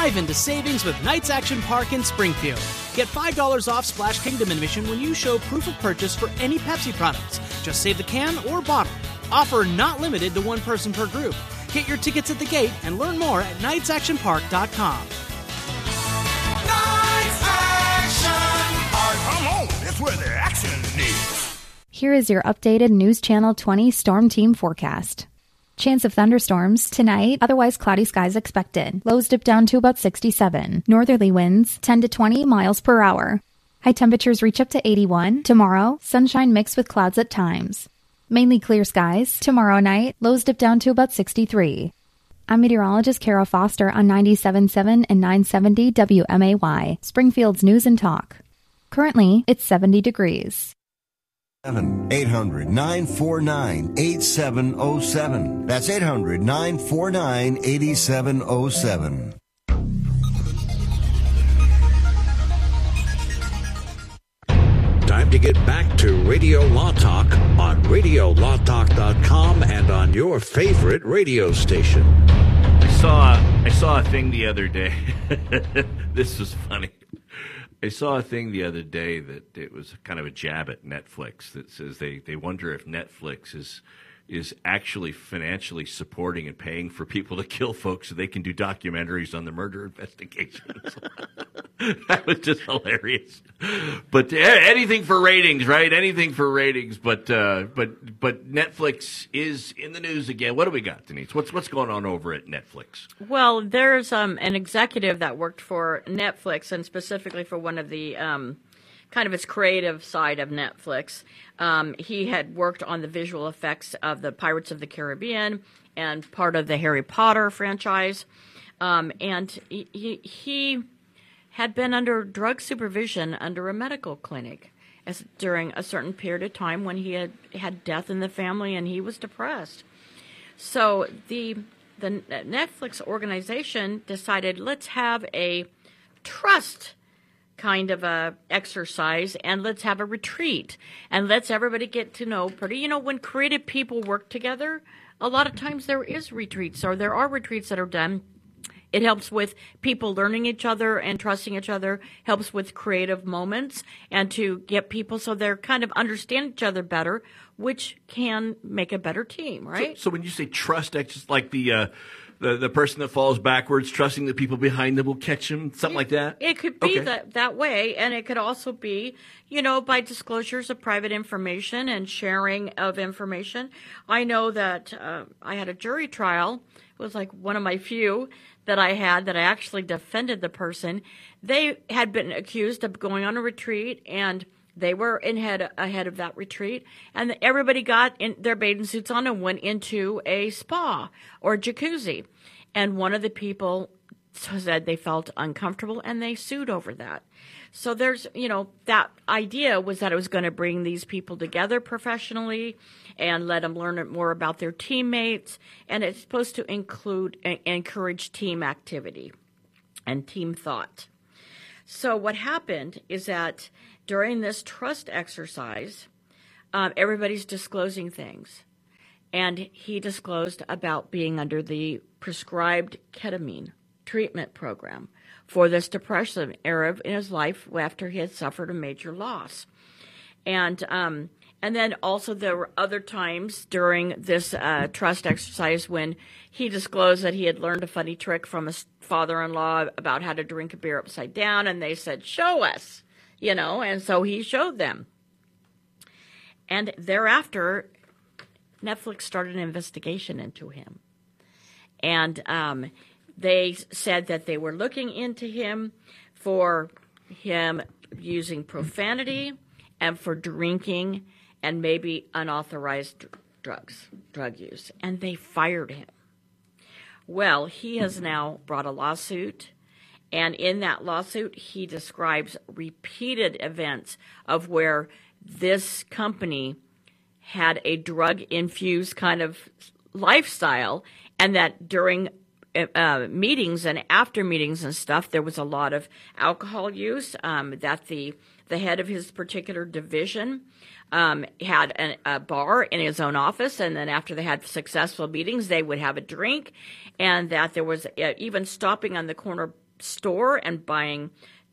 Dive into savings with Knights Action Park in Springfield. Get $5 off Splash Kingdom admission when you show proof of purchase for any Pepsi products. Just save the can or bottle. Offer not limited to one person per group. Get your tickets at the gate and learn more at knightsactionpark.com. Knights Action Park. Come on, that's where the action is. Here is your updated News Channel 20 Storm Team forecast. Chance of thunderstorms tonight, otherwise cloudy skies expected. Lows dip down to about 67. Northerly winds 10 to 20 miles per hour. High temperatures reach up to 81. Tomorrow, sunshine mixed with clouds at times. Mainly clear skies. Tomorrow night, lows dip down to about 63. I'm meteorologist Kara Foster on 97.7 and 970 WMAY, Springfield's News and Talk. Currently, it's 70 degrees. 800-949-8707. That's 800-949-8707. Time to get back to Radio Law Talk on RadioLawTalk.com and on your favorite radio station. I saw a thing the other day. This was funny. I saw a thing the other day that it was kind of a jab at Netflix that says they wonder if Netflix is actually financially supporting and paying for people to kill folks so they can do documentaries on the murder investigations. That was just hilarious. But anything for ratings, right? Anything for ratings. But Netflix is in the news again. What do we got, Denise? What's going on over at Netflix? Well, there's an executive that worked for Netflix and specifically for one of the kind of its creative side of Netflix. He had worked on the visual effects of the Pirates of the Caribbean and part of the Harry Potter franchise. And he had been under drug supervision under a medical clinic during a certain period of time when he had death in the family and he was depressed. So the Netflix organization decided, let's have a trust kind of a exercise and let's have a retreat and let's everybody get to know when creative people work together, a lot of times there is retreats or there are retreats that are done. It helps with people learning each other and trusting each other, helps with creative moments and to get people so they're kind of understand each other better, which can make a better team, right? So when you say trust, that's just like the person that falls backwards, trusting the people behind them will catch him, something like that? It could be that way, and it could also be, by disclosures of private information and sharing of information. I know that I had a jury trial. It was like one of my few that I actually defended the person. They had been accused of going on a retreat, and they were ahead of that retreat, and everybody got in their bathing suits on and went into a spa or jacuzzi. And one of the people said they felt uncomfortable, and they sued over that. So there's, that idea was that it was going to bring these people together professionally and let them learn more about their teammates. And it's supposed to encourage team activity and team thought. So what happened is that during this trust exercise, everybody's disclosing things. And he disclosed about being under the prescribed ketamine treatment program for this depressive era in his life after he had suffered a major loss. And then also there were other times during this trust exercise when he disclosed that he had learned a funny trick from his father-in-law about how to drink a beer upside down, and they said, show us, and so he showed them. And thereafter, Netflix started an investigation into him. And they said that they were looking into him for him using profanity and for drinking and maybe unauthorized drug use. And they fired him. Well, he has now brought a lawsuit. And in that lawsuit, he describes repeated events of where this company had a drug-infused kind of lifestyle, and that during meetings and after meetings and stuff, there was a lot of alcohol use, that the head of his particular division had a bar in his own office, and then after they had successful meetings, they would have a drink, and that there was even stopping on the corner store and buying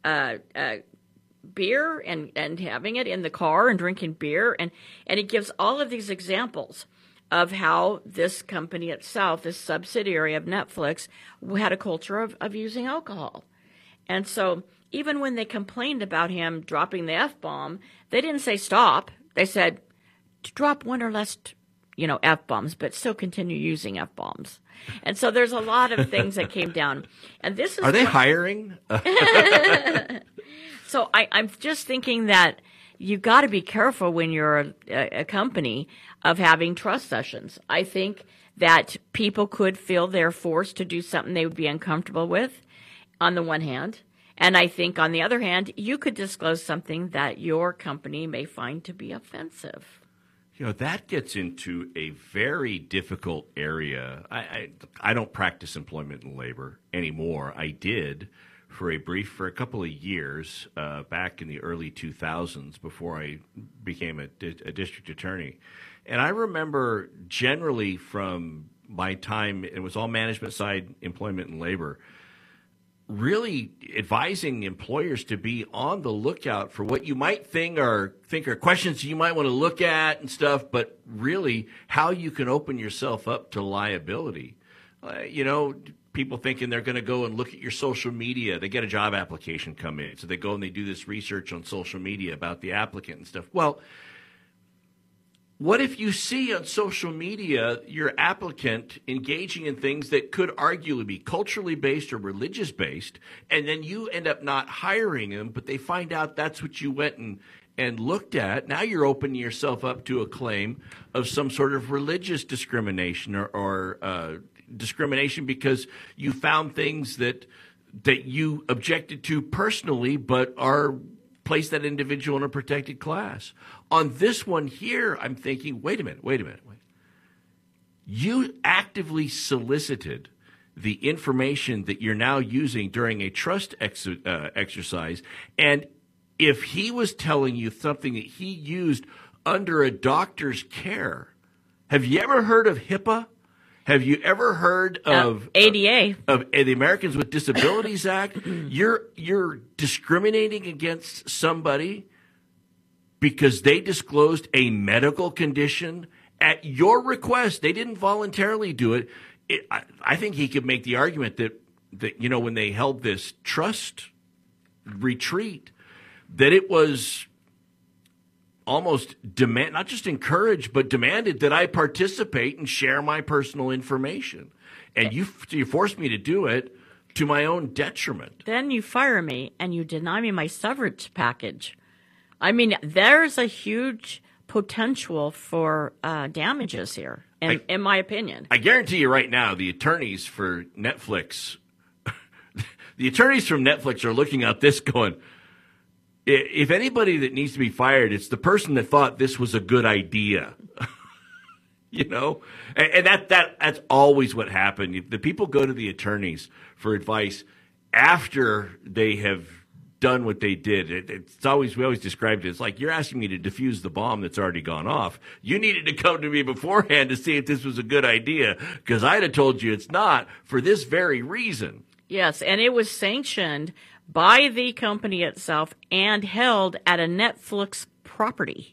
beer and having it in the car and drinking beer. And it gives all of these examples of how this company itself, this subsidiary of Netflix, had a culture of using alcohol. And so even when they complained about him dropping the F-bomb, they didn't say stop. They said to drop one or less, F-bombs, but still continue using F-bombs. And so there's a lot of things that came down. And this is Are they hiring? So I'm just thinking that you've got to be careful when you're a company of having trust sessions. I think that people could feel they're forced to do something they would be uncomfortable with on the one hand. And I think on the other hand, you could disclose something that your company may find to be offensive. That gets into a very difficult area. I don't practice employment and labor anymore. I did for a couple of years back in the early 2000s before I became a district attorney. And I remember generally from my time, it was all management side employment and labor, really advising employers to be on the lookout for what you might think are questions you might want to look at and stuff, but really how you can open yourself up to liability. People thinking they're going to go and look at your social media. They get a job application come in, so they go and they do this research on social media about the applicant and stuff. Well, what if you see on social media your applicant engaging in things that could arguably be culturally based or religious based, and then you end up not hiring them, but they find out that's what you went and looked at? Now you're opening yourself up to a claim of some sort of religious discrimination or discrimination because you found things that you objected to personally, but are place that individual in a protected class. On this one here, I'm thinking, wait a minute. You actively solicited the information that you're now using during a trust exercise, and if he was telling you something that he used under a doctor's care, have you ever heard of HIPAA? Have you ever heard of ADA, of the Americans with Disabilities Act? You're discriminating against somebody because they disclosed a medical condition at your request. They didn't voluntarily do it. I think he could make the argument that when they held this trust retreat, that it was almost not just encouraged, but demanded that I participate and share my personal information. And you forced me to do it to my own detriment. Then you fire me and you deny me my severance package. I mean, there's a huge potential for damages here, in my opinion. I guarantee you right now, the attorneys for Netflix, the attorneys from Netflix are looking at this going, if anybody that needs to be fired, it's the person that thought this was a good idea. And that's always what happened. The people go to the attorneys for advice after they have done what they did. We always described it as like, you're asking me to defuse the bomb that's already gone off. You needed to come to me beforehand to see if this was a good idea, because I'd have told you it's not for this very reason. Yes, and it was sanctioned by the company itself and held at a Netflix property.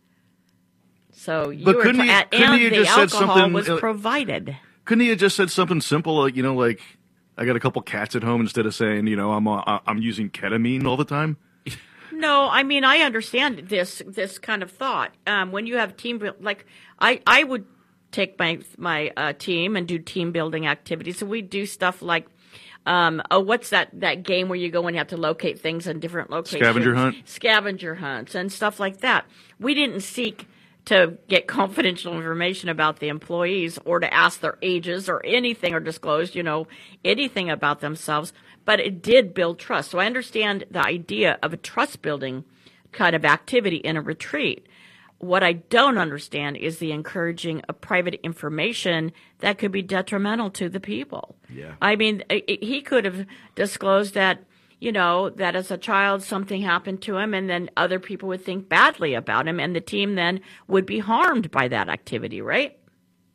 So couldn't he have just said something was provided. Couldn't he have just said something simple like I got a couple cats at home, instead of saying I'm using ketamine all the time? No, I mean, I understand this kind of thought. When you have team, like I would take my team and do team building activities. So we do stuff like, what's that game where you go and you have to locate things in different locations? Scavenger hunts and stuff like that. We didn't seek to get confidential information about the employees or to ask their ages or anything or disclose, anything about themselves, but it did build trust. So I understand the idea of a trust building kind of activity in a retreat. What I don't understand is the encouraging of private information that could be detrimental to the people. Yeah. I mean, he could have disclosed that, that as a child something happened to him, and then other people would think badly about him, and the team then would be harmed by that activity, right?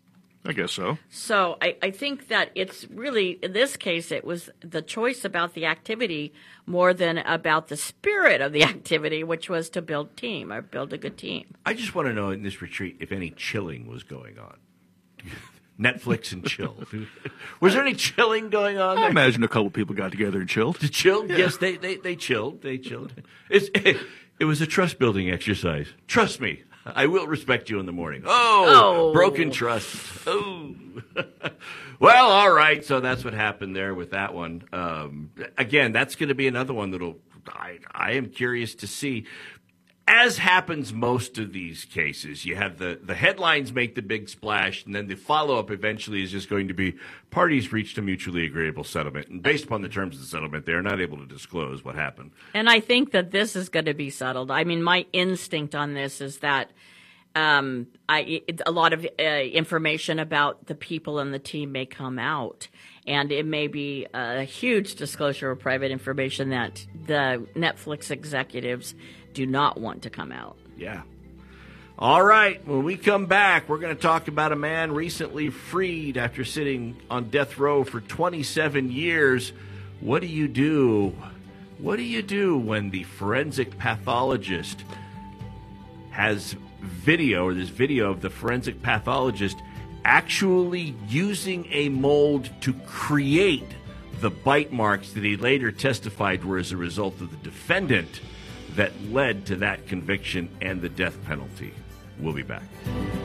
I guess so. So I think that it's really, in this case, it was the choice about the activity more than about the spirit of the activity, which was to build a good team. I just want to know in this retreat if any chilling was going on. Netflix and chill. Was there any chilling going on there? I imagine a couple people got together and chilled. To chill? Yeah. Yes, they chilled. They chilled. It was a trust-building exercise. Trust me. I will respect you in the morning. Oh. Broken trust. Oh. Well, all right. So that's what happened there with that one. Again, that's going to be another one that'll. I am curious to see. As happens most of these cases, you have the headlines make the big splash, and then the follow-up eventually is just going to be parties reached a mutually agreeable settlement. And based upon the terms of the settlement, they are not able to disclose what happened. And I think that this is going to be settled. I mean, my instinct on this is that a lot of information about the people and the team may come out. And it may be a huge disclosure of private information that the Netflix executives do not want to come out. Yeah. All right. When we come back, we're going to talk about a man recently freed after sitting on death row for 27 years. What do you do? What do you do when the forensic pathologist has video, or this video of the forensic pathologist actually using a mold to create the bite marks that he later testified were as a result of the defendant that led to that conviction and the death penalty? We'll be back.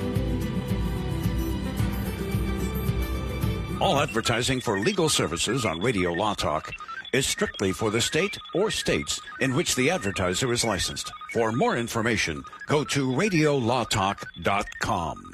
All advertising for legal services on Radio Law Talk is strictly for the state or states in which the advertiser is licensed. For more information, go to radiolawtalk.com.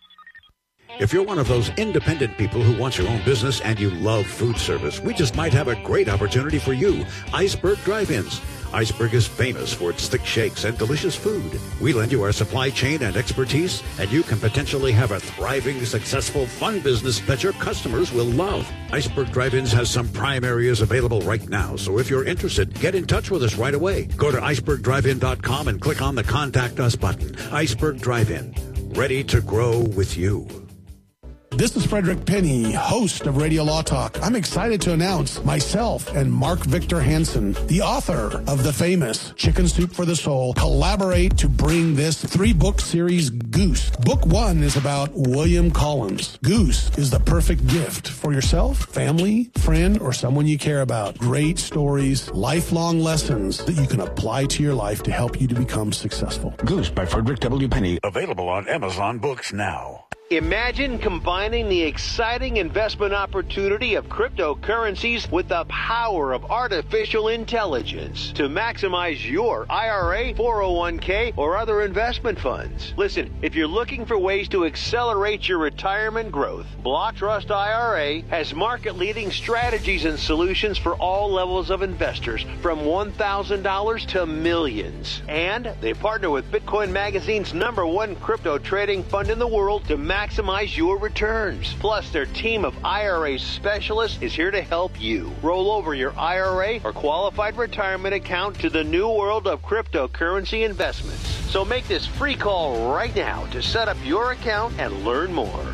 If you're one of those independent people who wants your own business and you love food service, we just might have a great opportunity for you. Iceberg Drive-Ins. Iceberg is famous for its thick shakes and delicious food. We lend you our supply chain and expertise, and you can potentially have a thriving, successful, fun business that your customers will love. Iceberg Drive-Ins has some prime areas available right now, so if you're interested, get in touch with us right away. Go to icebergdrivein.com and click on the Contact Us button. Iceberg Drive-In, ready to grow with you. This is Frederick Penny, host of Radio Law Talk. I'm excited to announce myself and Mark Victor Hansen, the author of the famous Chicken Soup for the Soul, collaborate to bring this 3-book series, Goose. Book 1 is about William Collins. Goose is the perfect gift for yourself, family, friend, or someone you care about. Great stories, lifelong lessons that you can apply to your life to help you to become successful. Goose by Frederick W. Penny, available on Amazon Books now. Imagine combining the exciting investment opportunity of cryptocurrencies with the power of artificial intelligence to maximize your IRA, 401k, or other investment funds. Listen, if you're looking for ways to accelerate your retirement growth, Block Trust IRA has market-leading strategies and solutions for all levels of investors, from $1,000 to millions. And they partner with Bitcoin Magazine's #1 crypto trading fund in the world to maximize your returns. Plus, their team of IRA specialists is here to help you roll over your IRA or qualified retirement account to the new world of cryptocurrency investments. So make this free call right now to set up your account and learn more.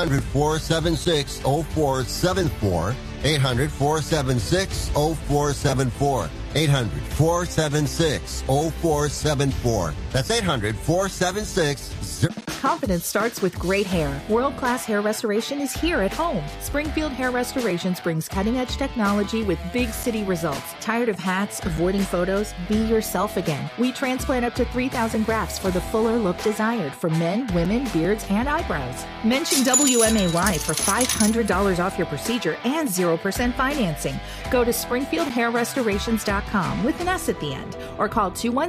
800-476-0474. 800-476-0474. 800-476-0474. That's 800-476-0474. Confidence starts with great hair. World-class hair restoration is here at home. Springfield Hair Restorations brings cutting-edge technology with big city results. Tired of hats, avoiding photos? Be yourself again. We transplant up to 3,000 grafts for the fuller look desired for men, women, beards, and eyebrows. Mention WMAY for $500 off your procedure and 0% financing. Go to SpringfieldHairRestorations.com with an S at the end, or call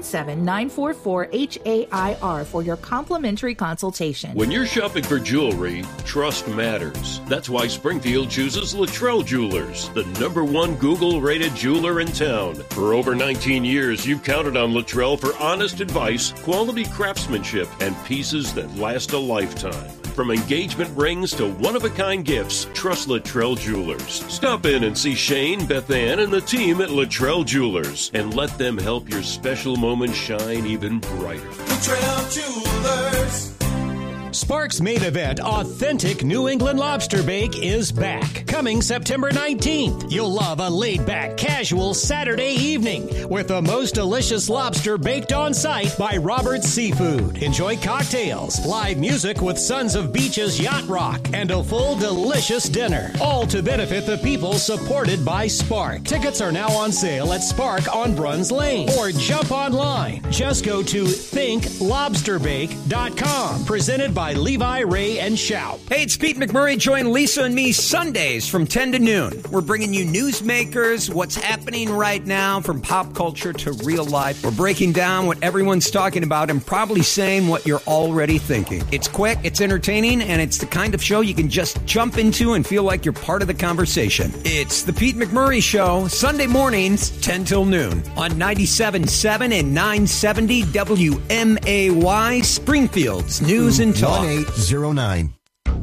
217-944-HAIR for your complimentary consultation. When you're shopping for jewelry, trust matters. That's why Springfield chooses Luttrell Jewelers, the #1 Google-rated jeweler in town. For over 19 years, you've counted on Luttrell for honest advice, quality craftsmanship, and pieces that last a lifetime. From engagement rings to one-of-a-kind gifts, trust Luttrell Jewelers. Stop in and see Shane, Beth Ann, and the team at Luttrell Jewelers, and let them help your special moment shine even brighter. Luttrell Jewelers. Spark's main event, Authentic New England Lobster Bake, is back. Coming September 19th. You'll love a laid-back, casual Saturday evening with the most delicious lobster baked on site by Robert's Seafood. Enjoy cocktails, live music with Sons of Beach's Yacht Rock, and a full delicious dinner. All to benefit the people supported by Spark. Tickets are now on sale at Spark on Bruns Lane. Or jump online. Just go to thinklobsterbake.com. Presented by Levi, Ray, and Shout. Hey, it's Pete McMurray. Join Lisa and me Sundays from 10 to noon. We're bringing you newsmakers, what's happening right now from pop culture to real life. We're breaking down what everyone's talking about and probably saying what you're already thinking. It's quick, it's entertaining, and it's the kind of show you can just jump into and feel like you're part of the conversation. It's the Pete McMurray Show, Sunday mornings, 10 till noon on 97.7 and 970 WMAY, Springfield's News and Talk. 1809.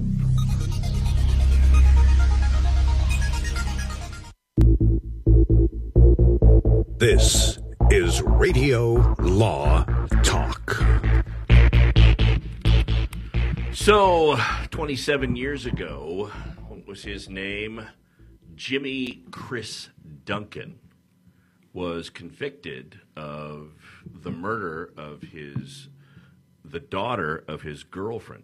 This is Radio Law Talk. So, 27 years ago, what was his name? Jimmy Chris Duncan was convicted of the murder of the daughter of his girlfriend,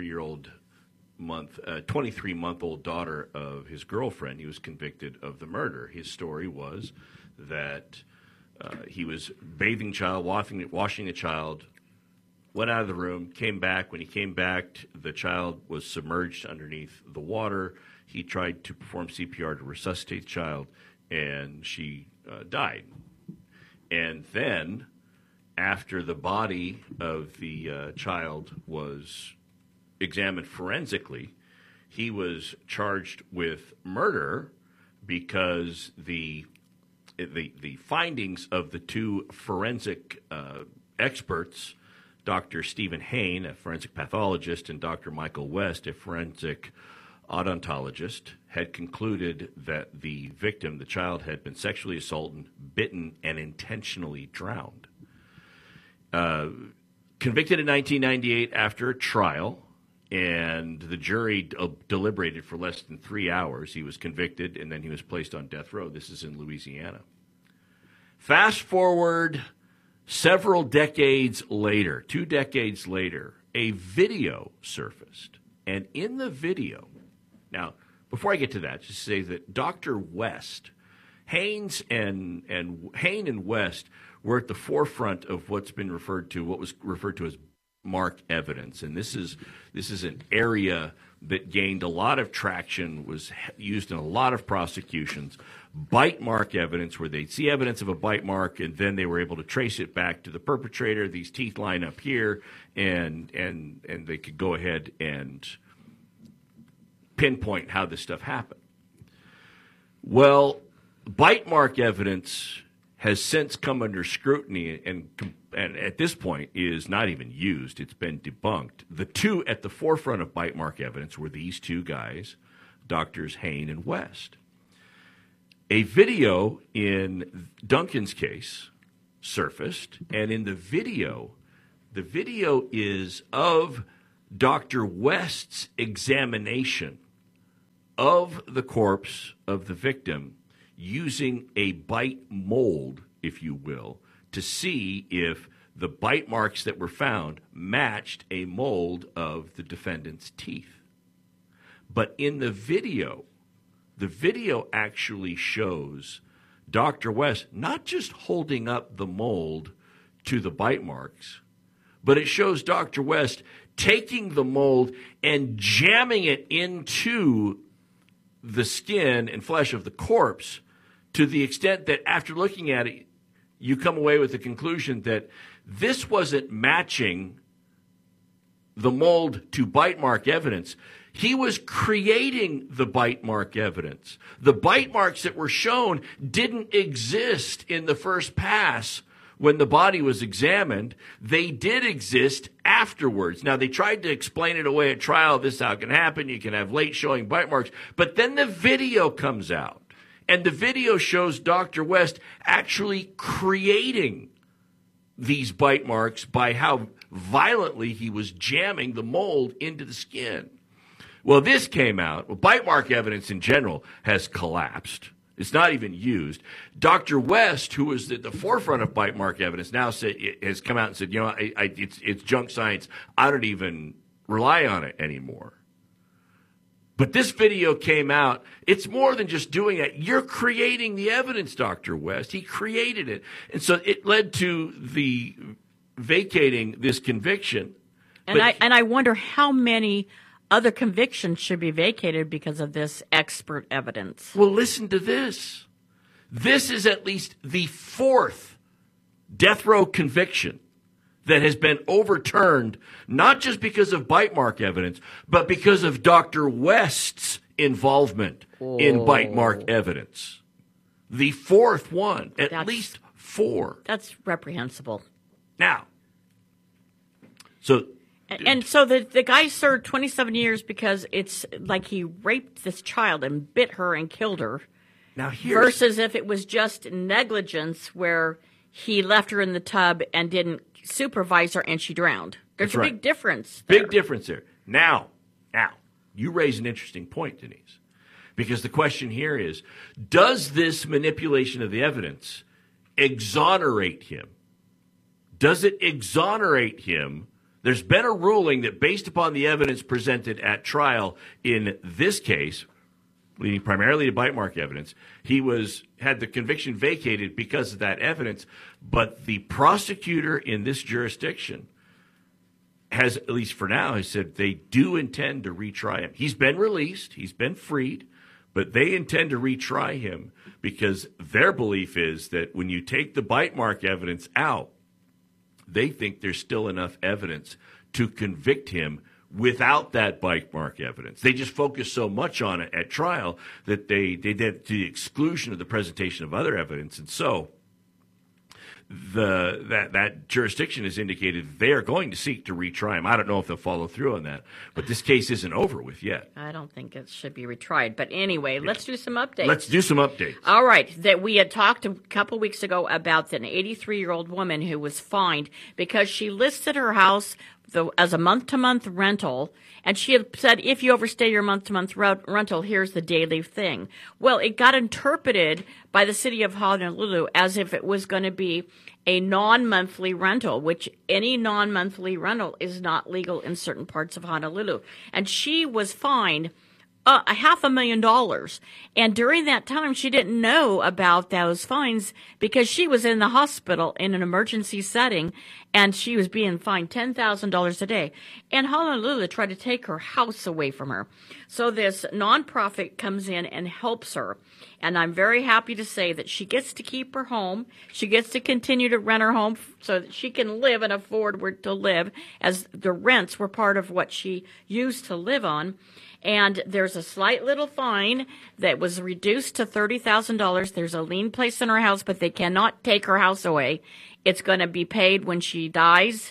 23-month-old daughter of his girlfriend. He was convicted of the murder. His story was that he was bathing child, washing a child, went out of the room, came back. When he came back, the child was submerged underneath the water. He tried to perform CPR to resuscitate the child, and she died. And then, after the body of the child was examined forensically, he was charged with murder because the findings of the two forensic experts, Dr. Stephen Hain, a forensic pathologist, and Dr. Michael West, a forensic odontologist, had concluded that the victim, the child, had been sexually assaulted, bitten, and intentionally drowned. Convicted in 1998 after a trial, and the jury deliberated for less than 3 hours. He was convicted, and then he was placed on death row. This is in Louisiana. Fast forward several decades later, 2 decades later, a video surfaced. And in the video, now, before I get to that, just say that Dr. West, Hain and West were at the forefront of what was referred to as mark evidence. And this is an area that gained a lot of traction, was used in a lot of prosecutions. Bite mark evidence, where they'd see evidence of a bite mark, and then they were able to trace it back to the perpetrator. These teeth line up here, and they could go ahead and pinpoint how this stuff happened. Well, bite mark evidence has since come under scrutiny and at this point is not even used. It's been debunked. The two at the forefront of bite mark evidence were these two guys, Drs. Hain and West. A video in Duncan's case surfaced, and in the video is of Dr. West's examination of the corpse of the victim using a bite mold, if you will, to see if the bite marks that were found matched a mold of the defendant's teeth. But in the video actually shows Dr. West not just holding up the mold to the bite marks, but it shows Dr. West taking the mold and jamming it into the skin and flesh of the corpse, to the extent that after looking at it, you come away with the conclusion that this wasn't matching the mold to bite mark evidence. He was creating the bite mark evidence. The bite marks that were shown didn't exist in the first pass when the body was examined. They did exist afterwards. Now, they tried to explain it away at trial. This is how it can happen. You can have late showing bite marks. But then the video comes out. And the video shows Dr. West actually creating these bite marks by how violently he was jamming the mold into the skin. Well, this came out. Well, bite mark evidence in general has collapsed. It's not even used. Dr. West, who was at the forefront of bite mark evidence, now has come out and said, it's junk science. I don't even rely on it anymore. But this video came out. It's more than just doing it. You're creating the evidence, Dr. West. He created it. And so it led to the vacating this conviction. And I wonder how many other convictions should be vacated because of this expert evidence. Well, listen to this. This is at least the fourth death row conviction that has been overturned, not just because of bite mark evidence, but because of Dr. West's involvement in bite mark evidence. The fourth one, at least four. That's reprehensible. Now, so... And so the guy served 27 years because it's like he raped this child and bit her and killed her. Now versus if it was just negligence where he left her in the tub and didn't supervise her and she drowned. There's a big difference there. Big difference there. Now, you raise an interesting point, Denise, because the question here is, does this manipulation of the evidence exonerate him? Does it exonerate him? There's been a ruling that based upon the evidence presented at trial in this case, leading primarily to bite mark evidence, he had the conviction vacated because of that evidence. But the prosecutor in this jurisdiction has, at least for now, has said they do intend to retry him. He's been released. He's been freed. But they intend to retry him because their belief is that when you take the bite mark evidence out, they think there's still enough evidence to convict him without that bite mark evidence. They just focus so much on it at trial that they did to the exclusion of the presentation of other evidence. And so that jurisdiction has indicated they are going to seek to retry him. I don't know if they'll follow through on that, but this case isn't over with yet. I don't think it should be retried. But anyway, let's do some updates. Let's do some updates. All right. That we had talked a couple weeks ago about an 83-year-old woman who was fined because she listed her house as a month-to-month rental, and she had said, if you overstay your month-to-month rental, here's the daily thing. Well, it got interpreted by the city of Honolulu as if it was going to be a non-monthly rental, which any non-monthly rental is not legal in certain parts of Honolulu. And she was fined $500,000. And during that time, she didn't know about those fines because she was in the hospital in an emergency setting, and she was being fined $10,000 a day. And Honolulu tried to take her house away from her. So this nonprofit comes in and helps her. And I'm very happy to say that she gets to keep her home. She gets to continue to rent her home so that she can live and afford where to live, as the rents were part of what she used to live on. And there's a slight little fine that was reduced to $30,000. There's a lien placed in her house, but they cannot take her house away. It's going to be paid when she dies,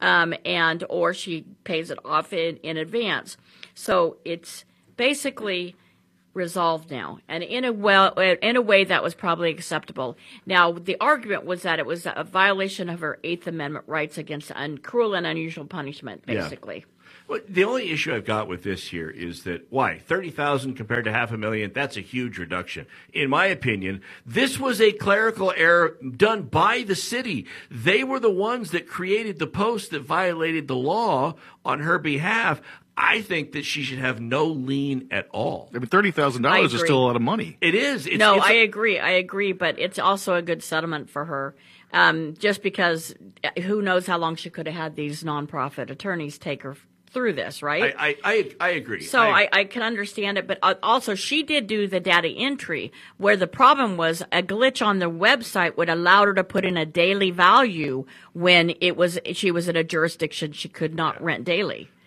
or she pays it off in advance. So it's basically resolved now, and in a way that was probably acceptable. Now, the argument was that it was a violation of her Eighth Amendment rights against cruel and unusual punishment, basically. Yeah. Well, the only issue I've got with this here is that, why? 30,000 compared to $500,000, that's a huge reduction. In my opinion, this was a clerical error done by the city. They were the ones that created the post that violated the law on her behalf. I think that she should have no lien at all. I mean, $30,000 is still a lot of money. It is. I agree, but it's also a good settlement for her. Just because who knows how long she could have had these nonprofit attorneys take her through this, right? I agree. So I can understand it, but also she did do the data entry, where the problem was a glitch on the website would allow her to put in a daily value when she was in a jurisdiction she could not rent daily.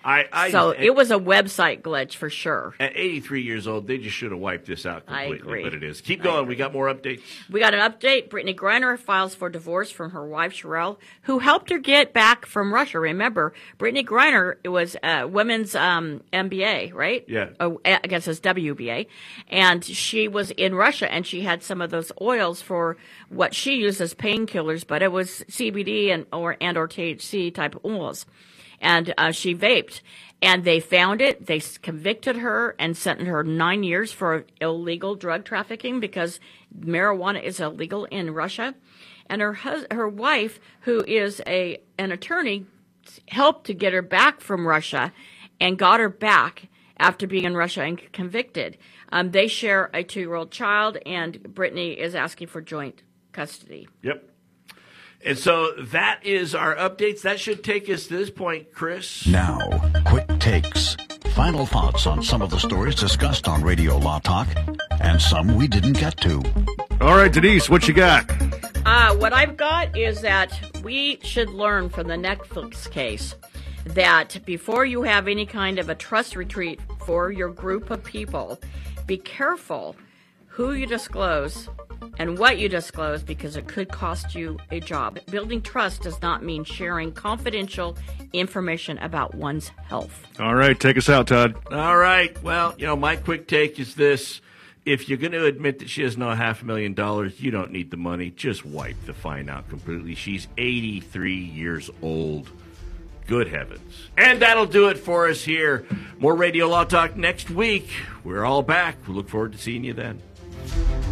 It was a website glitch for sure. At 83 years old, they just should have wiped this out completely. I agree. But it is. Keep going. We got more updates. We got an update. Brittany Griner files for divorce from her wife, Sherelle, who helped her get back from Russia. Remember, Brittany Griner, it was women's MBA, right? Yeah. I guess it's WBA. And she was in Russia, and she had some of those oils for what she used as painkillers, but it was CBD and or THC type oils. And she vaped. And they found it. They convicted her and sentenced her 9 years for illegal drug trafficking because marijuana is illegal in Russia. And her wife, who is an attorney, helped to get her back from Russia and got her back after being in Russia and convicted. They share a 2-year-old child, and Brittany is asking for joint custody. Yep. And so that is our updates. That should take us to this point, Chris. Now, quick takes. Final thoughts on some of the stories discussed on Radio Law Talk and some we didn't get to. All right, Denise, what you got? What I've got is that we should learn from the Netflix case that before you have any kind of a trust retreat for your group of people, be careful who you disclose and what you disclose because it could cost you a job. Building trust does not mean sharing confidential information about one's health. All right, take us out, Todd. All right. Well, my quick take is this. If you're going to admit that she has no $500,000, you don't need the money. Just wipe the fine out completely. She's 83 years old. Good heavens. And that'll do it for us here. More Radio Law Talk next week. We're all back. We look forward to seeing you then.